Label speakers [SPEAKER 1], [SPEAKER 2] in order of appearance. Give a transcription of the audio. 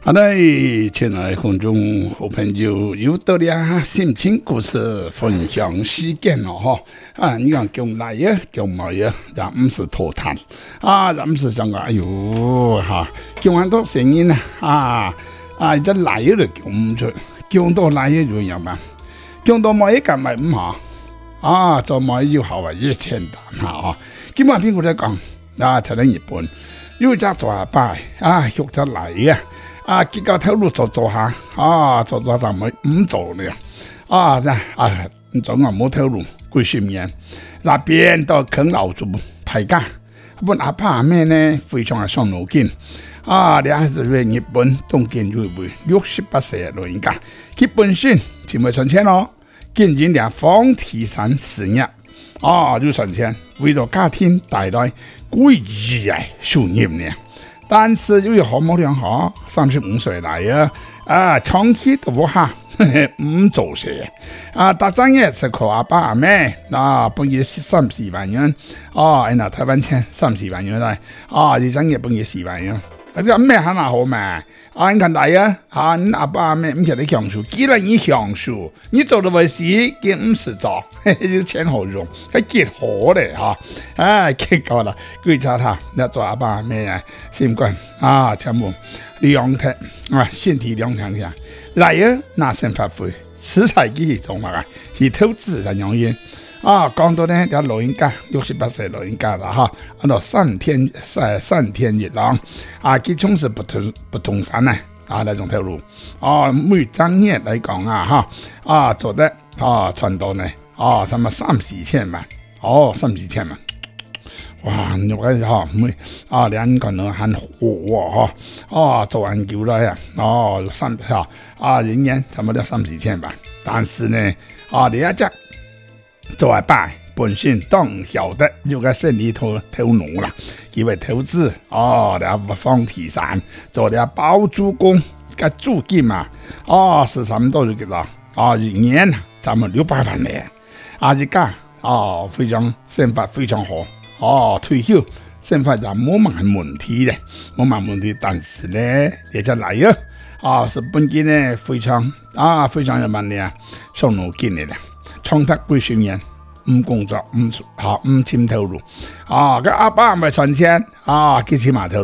[SPEAKER 1] 好的，亲爱的观众好朋友，又到了心情故事分享时间了哈！啊，你讲讲来呀，讲冇呀，也唔是拖沓啊，也唔是讲个哎呦哈，讲很多声音啊这来呀就讲唔出，讲到来呀就样吧，讲到冇一个咪唔好啊，做冇要好啊，一千单哈！今晚邊個在講啊？就喺日本，有隻做阿爸啊，學咗嚟呀！啊，結果條路做下，做就咪唔做了。唔做我冇條路，幾十年，那邊都啃老族排假。本阿爸阿妹呢，非常嘅傷腦筋。你還是在日本東京入會68歲嘅老人家，佢本身就冇存錢咯，經營兩房地產事業。要存錢，為咗家庭帶來貴億嘅收入呢。但是由於好冇良好，35歲嚟長期都唔下，唔做事。大專業是靠阿爸阿妹，本月34萬元，台灣錢34萬元嚟，二專業本月4萬元。咁咩很好嘛？你看嚟你阿爸阿妹唔曉得享受，既然你享受，你做的為事，佢唔是做，就錢好用，係結好咧結果啦，佢查他，你做阿爸阿妹心肝全部兩體身體兩體下，嚟那先發揮，此才幾種嘛是投資嘅原因。講到呢，啲老人家68歲老人家啦上天日朗佢從事不動產那種條路每專業嚟講做得傳到呢什麼3-4千萬3-4千萬哇！你話每兩個人很火做研究啦呀人年差不多3-4千萬，但是呢你一隻做阿爸本身當曉得有個生意頭腦啦，佢為投資你房地產做啲包租公個租金是差唔多就幾多一年差唔多600萬咧，而家非常生活非常好退休生活就冇乜問題咧，冇乜問題，但是咧也就嚟是本金呢非常有問題傷腦筋嚟啦。創得幾十年唔工作唔簽頭路，個阿爸咪存錢，佢起碼頭